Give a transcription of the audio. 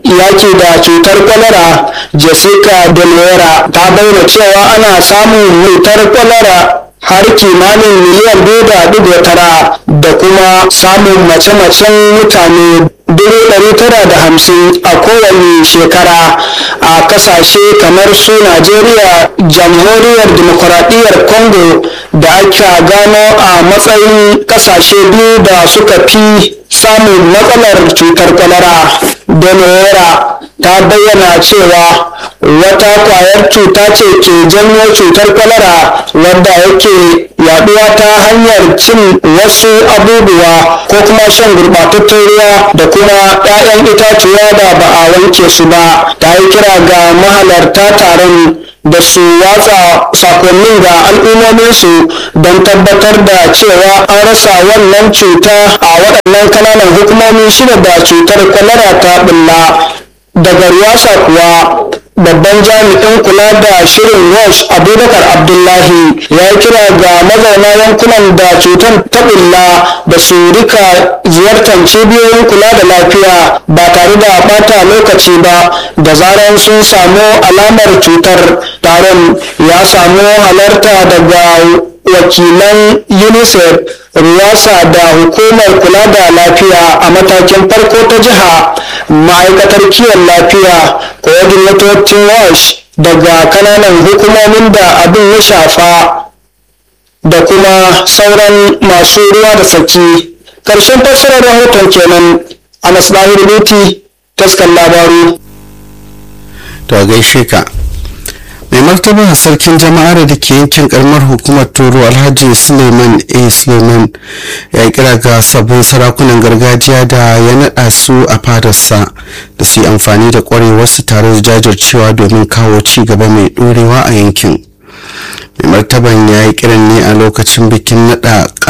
yaki da cutar kwalara Jessica De Oliveira ta bayyana cewa ana samun cutar kwalara har kimanin miliyan 2.9 da kuma samun mace-macen mutane 950 a kowane shekara a kasashe kamar su Najeriya, Jamhuriyar Dimokuraɗiyyar Congo da aka gano a matsayin kasashe biyu da suka fi samun matsalar cutar kwalara. De Oliveira ta bayyana cewa wata kwayar cuta ce ke janyo cutar kwalara wadda yake yaduwa ta hanyar cin wasu abubuwa ko kuma shan gurbatattun ruwa da kuma 'ya'yan itatuwa da ba a wanke su ba. Ta yi kira ga mahalarta taron da su watsa sakonnin ga al'ummominsu don tabbatar da cewa an rasa wannan cuta a waɗannan kananan hukumomi shida da cutar kwalara ta bulla. Daga Riyasa kuwa babban jami'in kula da shirin WASH Abubakar Abdullahi ya yi kira ga mazauna yankunan da cutar ta bulla da su rika ziyartar cibiyoyin kula da lafiya ba tare da bata lokaci ba da zarar sun samu alamar cutar. Taron ya samu halarta daga wakilan UNICEF, Riyasa da hukumar kula da lafiya a matakin farko ta jiha, ma'aikatar kiwon lafiya, coordinatocin WASH daga kananan hukumomin da abin ya shafa da kuma sauran masu ruwa da tsaki. Karshen fassarar rahoton kenan. Anas Bahir Luti, Taskar Labaru. To gaishe ka. Mai martaba sarkin jama'ar da ke yankin karamar hukumar Toro Alhaji Suleiman A. Suleiman ya kira ga sabbin sarakunan gargajiya da ya naɗa su a fadarsa da su yi amfani da ƙwarewarsu tare da jajircewa domin kawo ci gaba mai ɗorewa a yankin. Mai martaban ya yi kiran ne a lokacin bikin naɗa